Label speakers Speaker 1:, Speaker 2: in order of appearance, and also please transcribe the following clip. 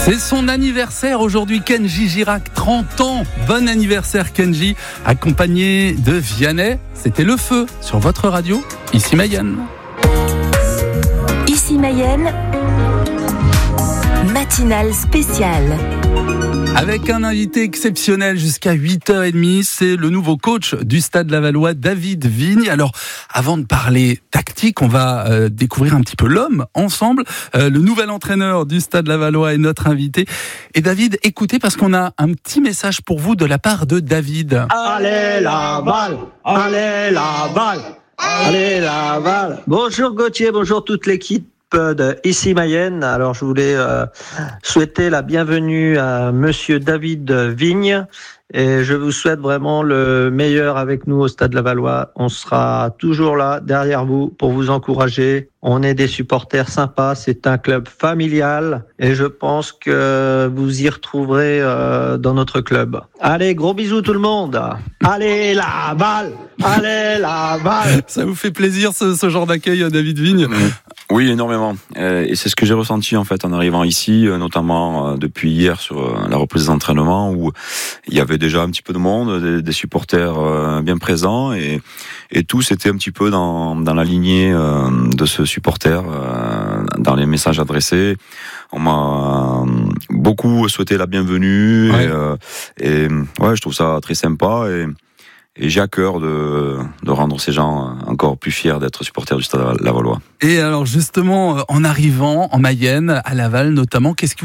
Speaker 1: C'est son anniversaire aujourd'hui, Kenji Girac, 30 ans. Bon anniversaire Kenji, accompagné de Vianney. C'était le feu sur votre radio, ici Mayenne.
Speaker 2: Ici Mayenne, matinale spéciale.
Speaker 1: Avec un invité exceptionnel jusqu'à 8h30, c'est le nouveau coach du Stade Lavallois, David Vigne. Alors, avant de parler tactique, on va découvrir un petit peu l'homme ensemble. Le nouvel entraîneur du Stade Lavallois est notre invité. Et David, écoutez, parce qu'on a un petit message pour vous de la part de David.
Speaker 3: Allez Laval, allez Laval, allez Laval. Bonjour Gauthier, bonjour toute l'équipe de Ici Mayenne. Alors je voulais souhaiter la bienvenue à Monsieur David Vigne et je vous souhaite vraiment le meilleur avec nous au Stade Lavallois. On sera toujours là derrière vous pour vous encourager. On est des supporters sympas, c'est un club familial et je pense que vous y retrouverez dans notre club. Allez, gros bisous tout le monde. Allez Laval, allez Laval.
Speaker 1: Ça vous fait plaisir ce genre d'accueil, David Vigne?
Speaker 4: Oui, énormément. Et c'est ce que j'ai ressenti en fait en arrivant ici, notamment depuis hier sur la reprise des entraînements où il y avait déjà un petit peu de monde, des supporters bien présents et tous étaient un petit peu dans la lignée de ce supporter, dans les messages adressés. On m'a beaucoup souhaité la bienvenue et je trouve ça très sympa et j'ai à cœur de rendre ces gens encore plus fiers d'être supporters du Stade Lavallois.
Speaker 1: Et alors justement, en arrivant en Mayenne, à Laval notamment, qu'est-ce que